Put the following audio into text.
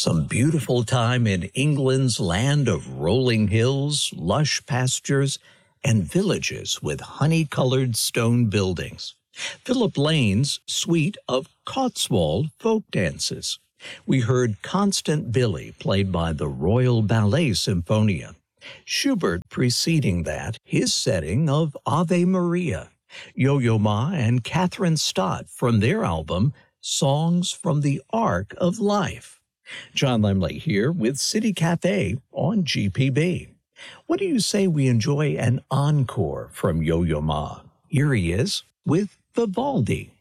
Some beautiful time in England's land of rolling hills, lush pastures, and villages with honey-colored stone buildings. Philip Lane's suite of Cotswold folk dances. We heard Constant Billy, played by the Royal Ballet Symphonia. Schubert preceding that, his setting of Ave Maria. Yo-Yo Ma and Catherine Stott from their album, Songs from the Ark of Life. John Lemley here with City Cafe on GPB. What do you say we enjoy an encore from Yo-Yo Ma? Here he is with Vivaldi.